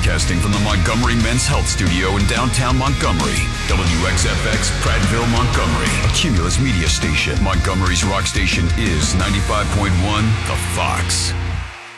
Broadcasting from the Montgomery Men's Health Studio in downtown Montgomery. WXFX, Prattville, Montgomery. A Cumulus media station. Montgomery's rock station is 95.1 The Fox.